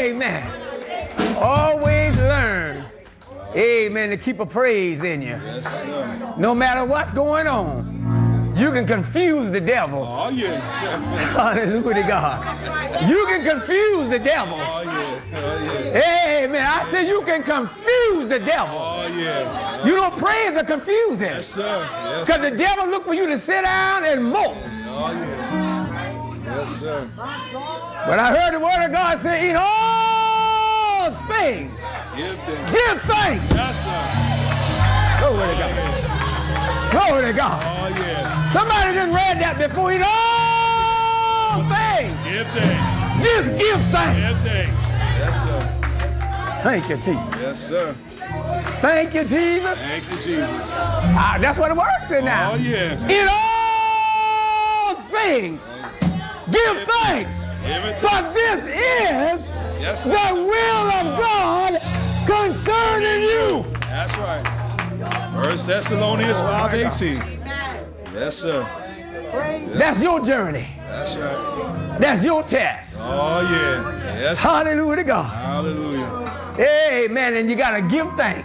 Amen. Always learn, amen, to keep a praise in you. Yes, sir. No matter what's going on, you can confuse the devil. Oh, yeah. Hallelujah to God. You can confuse the devil. Oh, yeah. Oh, yeah. Amen. I said you can confuse the devil. Oh, yeah. You don't praise or confuse him. Yes, sir. Yes, Because the devil look for you to sit down and mope. oh, yeah. Yes, sir. But I heard the word of God say, in all things, Give thanks. give thanks. Yes, sir. Glory to God. Glory to God. Oh, yeah. Somebody done read that before. In all things, Give thanks. just give thanks. Give thanks. Yes, sir. Thank you, Jesus. Yes, sir. Thank you, Jesus. Thank you, Jesus. That's what it works in now. Oh, yeah. In all things, give thanks. Give it. For this is Yes, sir. the will of God concerning you. That's right. 1 Thessalonians 5:18. Yes, sir. That's your journey. That's right. That's your test. Oh, yeah. Yes, sir. Hallelujah to God. Hallelujah. Amen. And you got to give thanks.